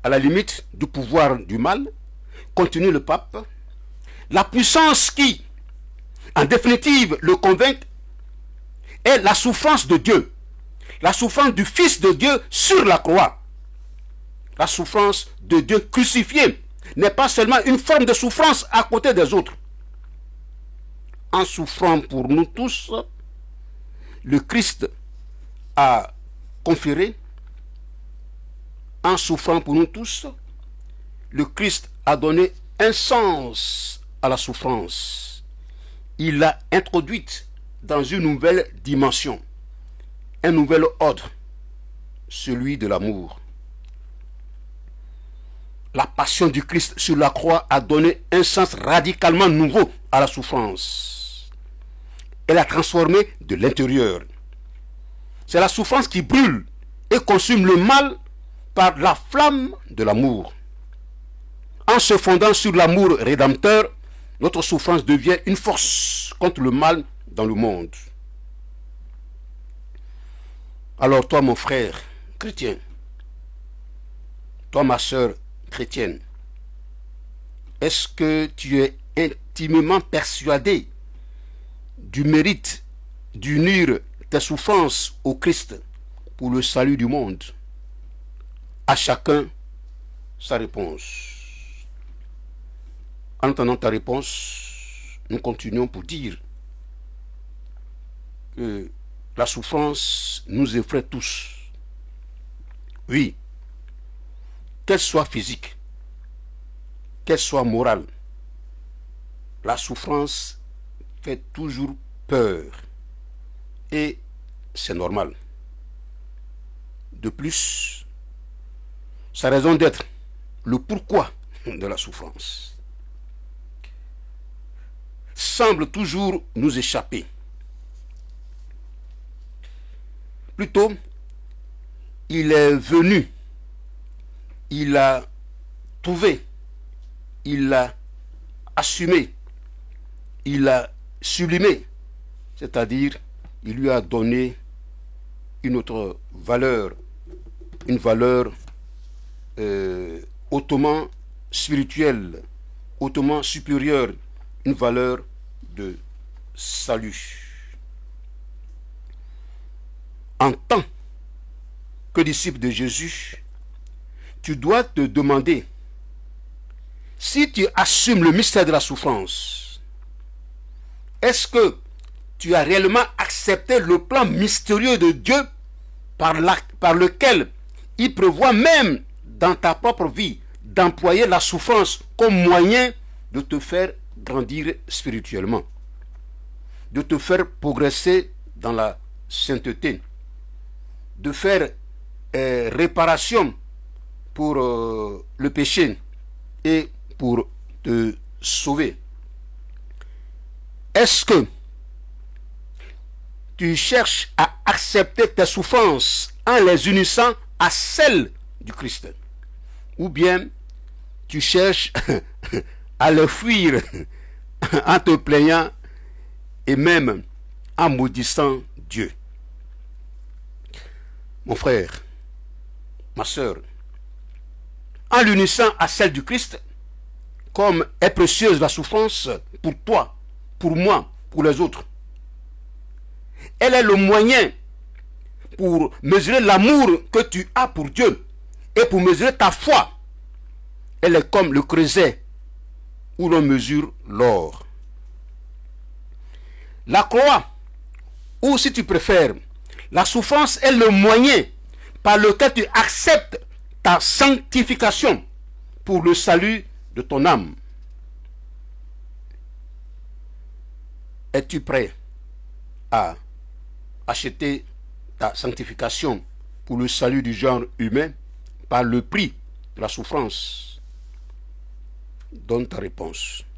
à la limite du pouvoir du mal, continue le pape, la puissance qui, en définitive, le convainc est la souffrance de Dieu, la souffrance du Fils de Dieu sur la croix. La souffrance de Dieu crucifié n'est pas seulement une forme de souffrance à côté des autres. En souffrant pour nous tous, le Christ a conféré, en souffrant pour nous tous, le Christ a donné un sens à la souffrance. Il l'a introduite dans une nouvelle dimension, un nouvel ordre, celui de l'amour. La passion du Christ sur la croix a donné un sens radicalement nouveau à la souffrance. Elle a transformé de l'intérieur. C'est la souffrance qui brûle et consume le mal par la flamme de l'amour. En se fondant sur l'amour rédempteur, notre souffrance devient une force contre le mal dans le monde. Alors toi, mon frère chrétien, toi, ma sœur chrétienne, est-ce que tu es intimement persuadé du mérite d'unir tes souffrances au Christ pour le salut du monde? À chacun sa réponse. En entendant ta réponse, nous continuons pour dire que la souffrance nous effraie tous. Oui, qu'elle soit physique, qu'elle soit morale, la souffrance fait toujours peur. Et c'est normal. De plus, sa raison d'être, le pourquoi de la souffrance, semble toujours nous échapper. Plutôt, il est venu, il a trouvé, il a assumé, il a sublimé, c'est-à-dire il lui a donné une autre valeur, une valeur hautement spirituelle, hautement supérieure, une valeur de salut. En tant que disciple de Jésus, tu dois te demander si tu assumes le mystère de la souffrance. Est-ce que tu as réellement accepté le plan mystérieux de Dieu par lequel il prévoit même dans ta propre vie d'employer la souffrance comme moyen de te faire grandir spirituellement, de te faire progresser dans la sainteté, de faire réparation pour le péché et pour te sauver? Est-ce que tu cherches à accepter tes souffrances en les unissant à celles du Christ? Ou bien tu cherches à les fuir en te plaignant et même en maudissant Dieu? Mon frère, ma sœur, en l'unissant à celle du Christ, comme est précieuse la souffrance pour toi, pour moi, pour les autres, elle est le moyen pour mesurer l'amour que tu as pour Dieu et pour mesurer ta foi. Elle est comme le creuset où l'on mesure l'or. La croix, ou si tu préfères, la souffrance est le moyen par lequel tu acceptes ta sanctification pour le salut de ton âme. Es-tu prêt à acheter ta sanctification pour le salut du genre humain par le prix de la souffrance? Donne ta réponse.